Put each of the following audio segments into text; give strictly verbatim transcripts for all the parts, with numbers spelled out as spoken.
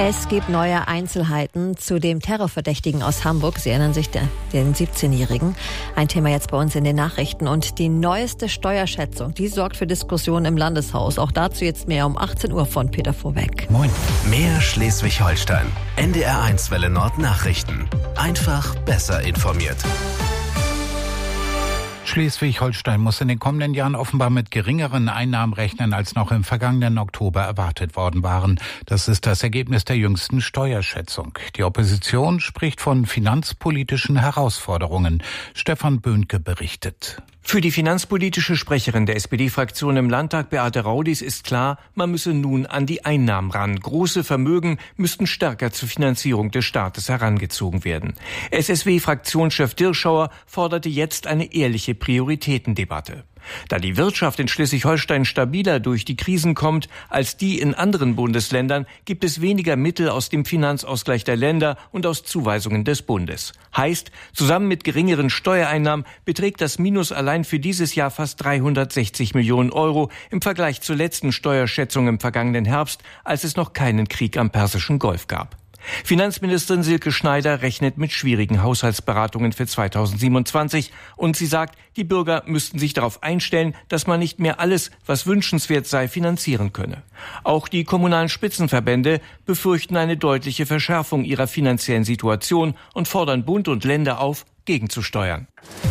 Es gibt neue Einzelheiten zu dem Terrorverdächtigen aus Hamburg. Sie erinnern sich, der, den siebzehnjährigen. Ein Thema jetzt bei uns in den Nachrichten. Und die neueste Steuerschätzung, die sorgt für Diskussionen im Landeshaus. Auch dazu jetzt mehr um achtzehn Uhr von Peter Vorbeck. Moin. Mehr Schleswig-Holstein. N D R eins Welle Nord Nachrichten. Einfach besser informiert. Schleswig-Holstein muss in den kommenden Jahren offenbar mit geringeren Einnahmen rechnen, als noch im vergangenen Oktober erwartet worden waren. Das ist das Ergebnis der jüngsten Steuerschätzung. Die Opposition spricht von finanzpolitischen Herausforderungen. Stefan Böhnke berichtet. Für die finanzpolitische Sprecherin der S P D-Fraktion im Landtag, Beate Raudis, ist klar, man müsse nun an die Einnahmen ran. Große Vermögen müssten stärker zur Finanzierung des Staates herangezogen werden. S S W-Fraktionschef Dirschauer forderte jetzt eine ehrliche Prioritätendebatte. Da die Wirtschaft in Schleswig-Holstein stabiler durch die Krisen kommt als die in anderen Bundesländern, gibt es weniger Mittel aus dem Finanzausgleich der Länder und aus Zuweisungen des Bundes. Heißt, zusammen mit geringeren Steuereinnahmen beträgt das Minus allein für dieses Jahr fast dreihundertsechzig Millionen Euro im Vergleich zur letzten Scheuerschätzung im vergangenen Herbst, als es noch keinen Krieg am Persischen Golf gab. Finanzministerin Silke Schneider rechnet mit schwierigen Haushaltsberatungen für zweitausendsiebenundzwanzig und sie sagt, die Bürger müssten sich darauf einstellen, dass man nicht mehr alles, was wünschenswert sei, finanzieren könne. Auch die kommunalen Spitzenverbände befürchten eine deutliche Verschärfung ihrer finanziellen Situation und fordern Bund und Länder auf, gegenzusteuern.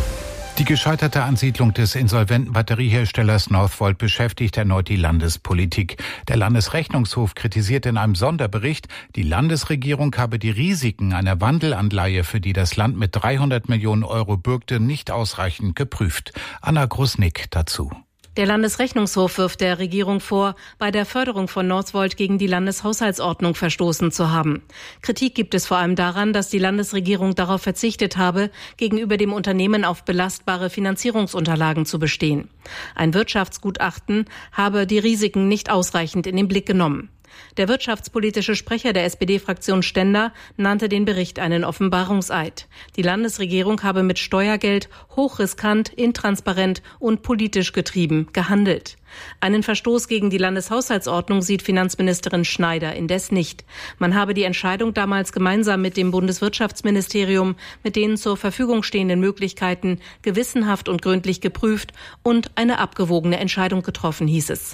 Die gescheiterte Ansiedlung des insolventen Batterieherstellers Northvolt beschäftigt erneut die Landespolitik. Der Landesrechnungshof kritisiert in einem Sonderbericht, die Landesregierung habe die Risiken einer Wandelanleihe, für die das Land mit dreihundert Millionen Euro bürgte, nicht ausreichend geprüft. Anna Grusnick dazu. Der Landesrechnungshof wirft der Regierung vor, bei der Förderung von Northvolt gegen die Landeshaushaltsordnung verstoßen zu haben. Kritik gibt es vor allem daran, dass die Landesregierung darauf verzichtet habe, gegenüber dem Unternehmen auf belastbare Finanzierungsunterlagen zu bestehen. Ein Wirtschaftsgutachten habe die Risiken nicht ausreichend in den Blick genommen. Der wirtschaftspolitische Sprecher der S P D-Fraktion Stender nannte den Bericht einen Offenbarungseid. Die Landesregierung habe mit Steuergeld hochriskant, intransparent und politisch getrieben gehandelt. Einen Verstoß gegen die Landeshaushaltsordnung sieht Finanzministerin Schneider indes nicht. Man habe die Entscheidung damals gemeinsam mit dem Bundeswirtschaftsministerium mit den zur Verfügung stehenden Möglichkeiten gewissenhaft und gründlich geprüft und eine abgewogene Entscheidung getroffen, hieß es.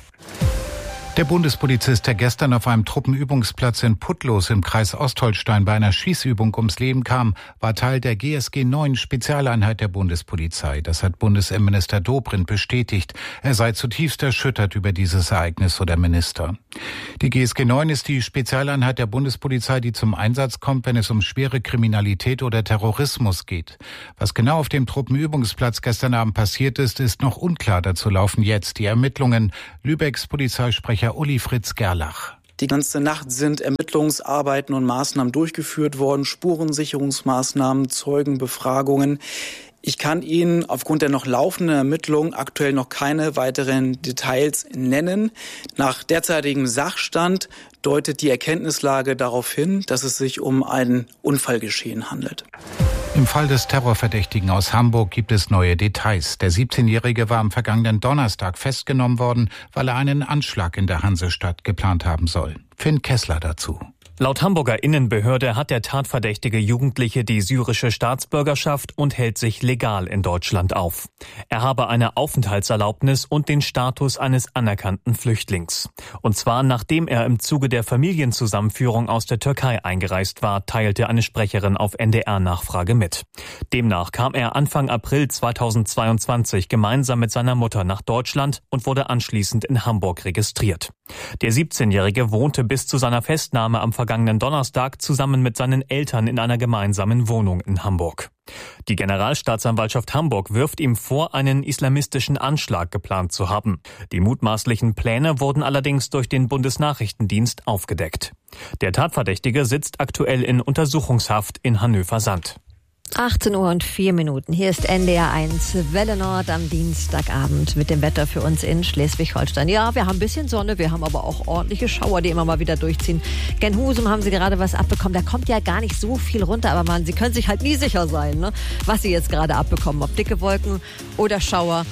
Der Bundespolizist, der gestern auf einem Truppenübungsplatz in Puttlos im Kreis Ostholstein bei einer Schießübung ums Leben kam, war Teil der G S G neun Spezialeinheit der Bundespolizei. Das hat Bundesinnenminister Dobrindt bestätigt. Er sei zutiefst erschüttert über dieses Ereignis, so der Minister. Die G S G neun ist die Spezialeinheit der Bundespolizei, die zum Einsatz kommt, wenn es um schwere Kriminalität oder Terrorismus geht. Was genau auf dem Truppenübungsplatz gestern Abend passiert ist, ist noch unklar. Dazu laufen jetzt die Ermittlungen. Lübecks Polizeisprecher Uli Fritz Gerlach. Die ganze Nacht sind Ermittlungsarbeiten und Maßnahmen durchgeführt worden, Spurensicherungsmaßnahmen, Zeugenbefragungen. Ich kann Ihnen aufgrund der noch laufenden Ermittlungen aktuell noch keine weiteren Details nennen. Nach derzeitigem Sachstand deutet die Erkenntnislage darauf hin, dass es sich um ein Unfallgeschehen handelt. Im Fall des Terrorverdächtigen aus Hamburg gibt es neue Details. Der siebzehnjährige war am vergangenen Donnerstag festgenommen worden, weil er einen Anschlag in der Hansestadt geplant haben soll. Finn Kessler dazu. Laut Hamburger Innenbehörde hat der tatverdächtige Jugendliche die syrische Staatsbürgerschaft und hält sich legal in Deutschland auf. Er habe eine Aufenthaltserlaubnis und den Status eines anerkannten Flüchtlings. Und zwar nachdem er im Zuge der Familienzusammenführung aus der Türkei eingereist war, teilte eine Sprecherin auf N D R-Nachfrage mit. Demnach kam er Anfang April zweitausendzweiundzwanzig gemeinsam mit seiner Mutter nach Deutschland und wurde anschließend in Hamburg registriert. Der siebzehnjährige wohnte bis zu seiner Festnahme am vergangenen Donnerstag zusammen mit seinen Eltern in einer gemeinsamen Wohnung in Hamburg. Die Generalstaatsanwaltschaft Hamburg wirft ihm vor, einen islamistischen Anschlag geplant zu haben. Die mutmaßlichen Pläne wurden allerdings durch den Bundesnachrichtendienst aufgedeckt. Der Tatverdächtige sitzt aktuell in Untersuchungshaft in Hannöver-Sand. achtzehn Uhr und vier Minuten. Hier ist N D R eins Welle Nord am Dienstagabend mit dem Wetter für uns in Schleswig-Holstein. Ja, wir haben ein bisschen Sonne, wir haben aber auch ordentliche Schauer, die immer mal wieder durchziehen. Gen Husum haben Sie gerade was abbekommen. Da kommt ja gar nicht so viel runter, aber man, Sie können sich halt nie sicher sein, ne, was Sie jetzt gerade abbekommen. Ob dicke Wolken oder Schauer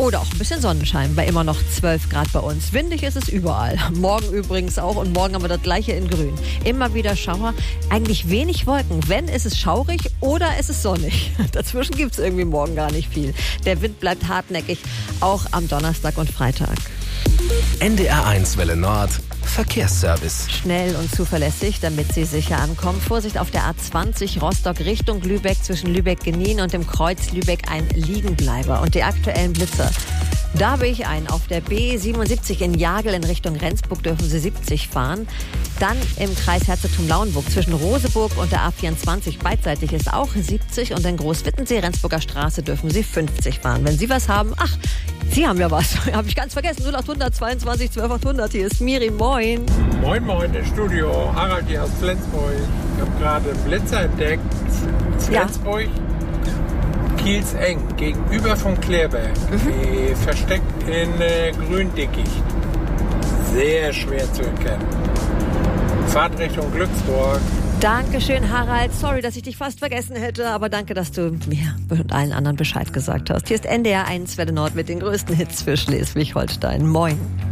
Oder auch ein bisschen Sonnenschein bei immer noch zwölf Grad bei uns. Windig ist es überall. Morgen übrigens auch und morgen haben wir das gleiche in grün. Immer wieder Schauer, eigentlich wenig Wolken. Wenn, ist es schaurig oder ist es sonnig. Dazwischen gibt es irgendwie morgen gar nicht viel. Der Wind bleibt hartnäckig, auch am Donnerstag und Freitag. N D R eins Welle Nord Verkehrsservice. Schnell und zuverlässig, damit Sie sicher ankommen. Vorsicht auf der A zwanzig Rostock Richtung Lübeck zwischen Lübeck-Genin und dem Kreuz Lübeck ein Liegenbleiber. Und die aktuellen Blitzer. Da habe ich einen. Auf der B siebenundsiebzig in Jagel in Richtung Rendsburg dürfen Sie siebzig fahren. Dann im Kreis Herzogtum Lauenburg zwischen Roseburg und der A vierundzwanzig beidseitig ist auch siebzig. Und in Großwittensee, Rendsburger Straße, dürfen Sie fünfzig fahren. Wenn Sie was haben, ach, Sie haben ja was. Habe ich ganz vergessen. null achthundert zweiundzwanzig zwölf achthundert. Hier ist Miri. Moin. Moin, moin, im Studio. Harald hier aus Flensburg. Ich habe gerade einen Blitzer entdeckt. Flensburg, ja. Kielseng, gegenüber vom Klärberg. Mhm. Versteckt in äh, Gründickicht. Sehr schwer zu erkennen. Fahrt Richtung Glücksburg. Dankeschön, Harald. Sorry, dass ich dich fast vergessen hätte, aber danke, dass du mir und allen anderen Bescheid gesagt hast. Hier ist N D R eins Welle Nord mit den größten Hits für Schleswig-Holstein. Moin.